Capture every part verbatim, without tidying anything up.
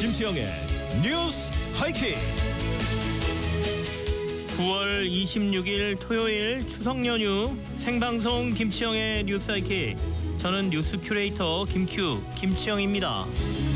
김치영의 뉴스 하이킥. 구월 이십육일 토요일 추석 연휴 생방송 김치영의 뉴스 하이킥. 저는 뉴스 큐레이터 김큐 김치영입니다.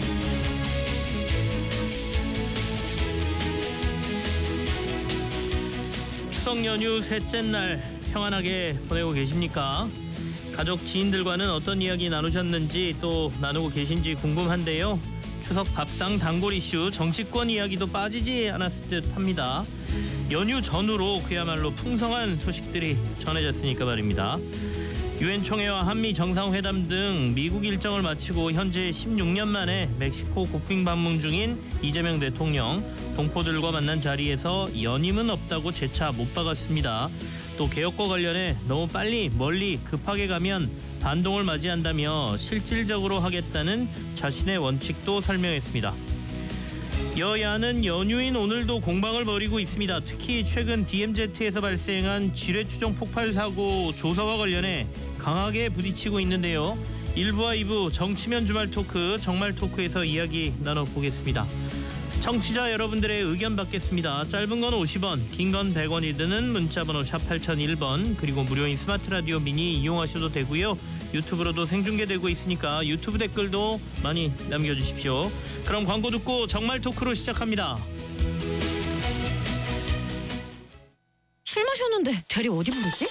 추석 연휴 셋째 날 평안하게 보내고 계십니까? 가족 지인들과는 어떤 이야기 나누셨는지 또 나누고 계신지 궁금한데요. 추석 밥상 단골 이슈 정치권 이야기도 빠지지 않았을 듯합니다. 연휴 전후로 그야말로 풍성한 소식들이 전해졌으니까 말입니다. 유엔 총회와 한미 정상회담 등 미국 일정을 마치고 현재 십육 년 만에 멕시코 국빈 방문 중인 이재명 대통령, 동포들과 만난 자리에서 연임은 없다고 재차 못 박았습니다. 또 개혁과 관련해 너무 빨리 멀리 급하게 가면 반동을 맞이한다며 실질적으로 하겠다는 자신의 원칙도 설명했습니다. 여야는 연휴인 오늘도 공방을 벌이고 있습니다. 특히 최근 디엠제트에서 발생한 지뢰 추정 폭발 사고 조사와 관련해 강하게 부딪히고 있는데요. 일부와 이 부 정치면 주말 토크, 정말 토크에서 이야기 나눠보겠습니다. 청취자 여러분들의 의견 받겠습니다. 짧은 건 오십 원, 긴 건 백 원이 드는 문자번호 샵 팔공공일 번, 그리고 무료인 스마트 라디오 미니 이용하셔도 되고요. 유튜브로도 생중계되고 있으니까 유튜브 댓글도 많이 남겨주십시오. 그럼 광고 듣고 정말 토크로 시작합니다. 술 마셨는데 대리 어디 부르지?